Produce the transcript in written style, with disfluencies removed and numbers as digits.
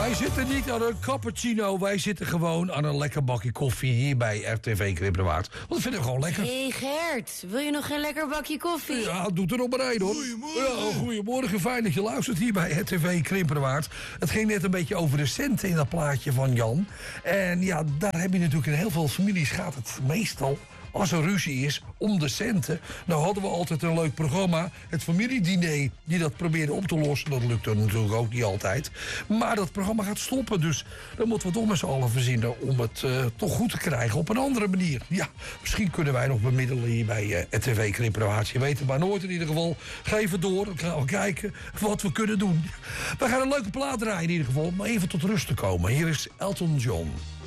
Wij zitten niet aan een cappuccino. Wij zitten gewoon aan een lekker bakje koffie hier bij RTV Krimpenerwaard. Want dat vinden we gewoon lekker. Hé Gert, wil je nog geen lekker bakje koffie? Ja, doet er nog maar één hoor. Goedemorgen. Ja, goedemorgen, fijn dat je luistert hier bij RTV Krimpenerwaard. Het ging net een beetje over de centen in dat plaatje van Jan. En ja, daar heb je natuurlijk in heel veel families gaat het meestal... Als er ruzie is om de centen. Nou hadden we altijd een leuk programma. Het familiediner. Die dat probeerde op te lossen. Dat lukt er natuurlijk ook niet altijd. Maar dat programma gaat stoppen. Dus dan moeten we toch met z'n allen verzinnen. Om het toch goed te krijgen op een andere manier. Ja, misschien kunnen wij nog bemiddelen hier bij RTV Krimpenerwaard. Je weet het maar nooit in ieder geval. Geef het door. Dan gaan we kijken wat we kunnen doen. We gaan een leuke plaat draaien in ieder geval. Om even tot rust te komen. Hier is Elton John.